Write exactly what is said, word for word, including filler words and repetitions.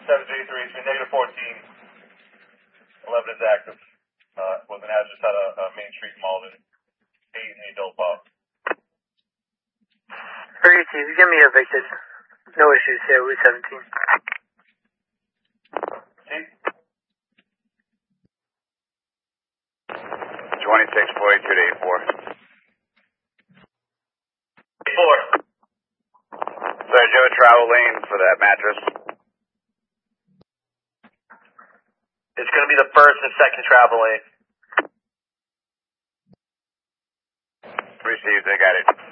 seven three three, it's been negative fourteen. eleven is active. Uh, was an hazardous out of uh, Main Street, Malden. eight in the adult box. thirty-two, you get me evicted. No issues here, Route seventeen. See? twenty-six forty-two to eight four. eight four. So Joe, travel lane for that mattress. It's going to be the first and second travel lane. Received, I got it.